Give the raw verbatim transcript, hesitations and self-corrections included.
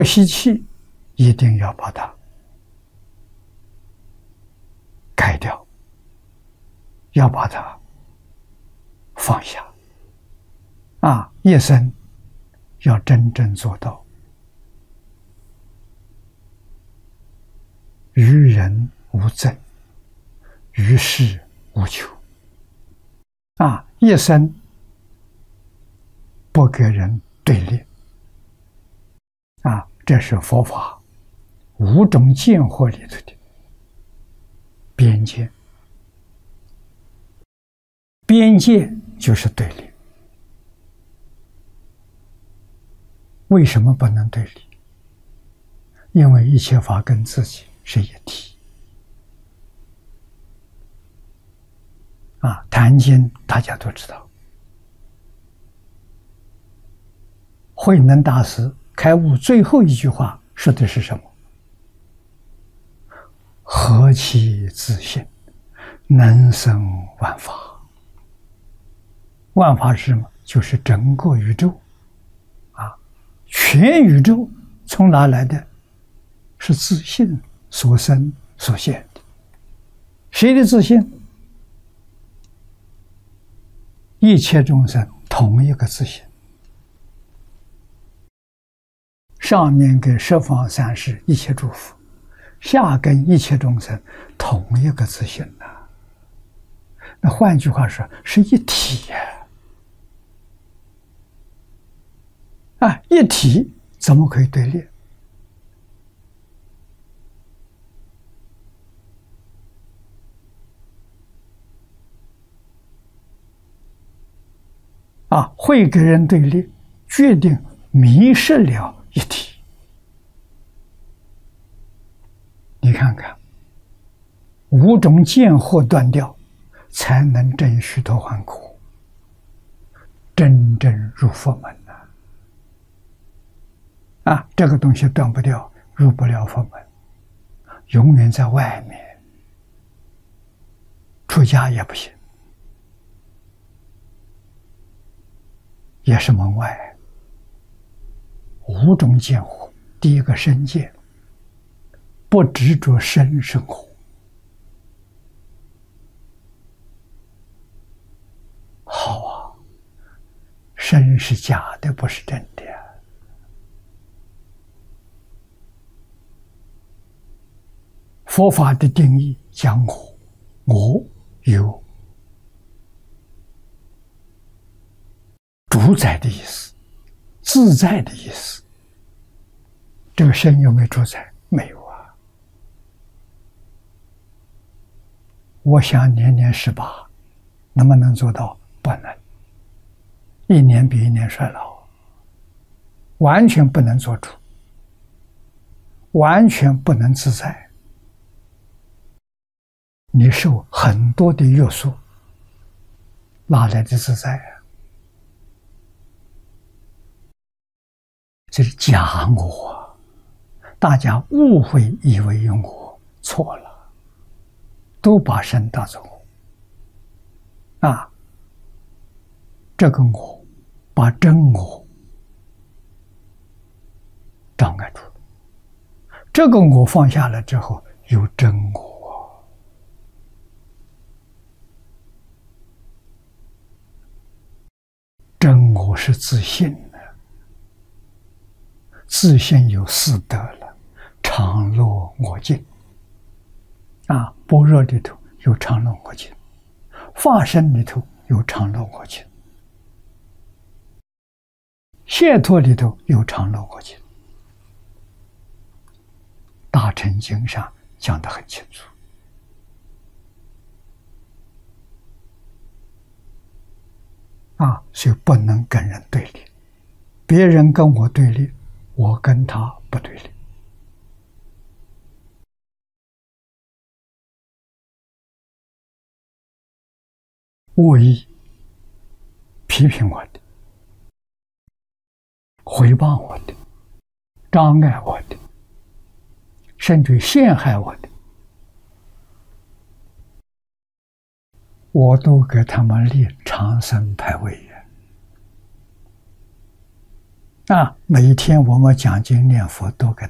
习气一定要把它改掉，要把它放下。啊，一生要真正做到与人无争，与世无求。啊，一生不跟人对立。啊，这是佛法五种见惑里头的边界。边界就是对立。为什么不能对立？因为一切法跟自己是一体。啊，《坛经》大家都知道，慧能大师开悟最后一句话说的是什么？何其自性，能生万法。万法是什么？就是整个宇宙。啊，全宇宙从哪来的？是自性所生所现的。谁的自性？一切众生同一个自性。上面跟十方三世一切诸佛，下跟一切众生同一个自性呐、啊。那换句话说，是一体呀、啊！啊，一体怎么可以对立？啊，会跟人对立，决定迷失了一体。你看看，五种见惑断掉，才能证须陀洹果，真正入佛门呐！啊，这个东西断不掉，入不了佛门，永远在外面，出家也不行，也是门外。五种见惑，第一个身见，不执着身生活。好啊，身是假的，不是真的。佛法的定义讲我，我有主宰的意思，自在的意思。这个身有没有主宰？没有啊。我想年年十八，能不能做到？不能。一年比一年衰老，完全不能做主，完全不能自在。你受很多的约束，哪来的自在啊？这是假我，大家误会以为有我，错了，都把身当作我啊。这个我把真我障碍住了，这个我放下了之后，有真我。真我是自信的，自信有四德了，常乐我净。啊，般若里头有常乐我净，法身里头有常乐我净，解脱里头有常乐我净。大乘经上讲得很清楚。啊，所以不能跟人对立，别人跟我对立，我跟他不对立。恶意批评我的，诽谤我的，障碍我的，甚至陷害我的，我都给他们立长生牌位啊，每天我们讲经念佛都给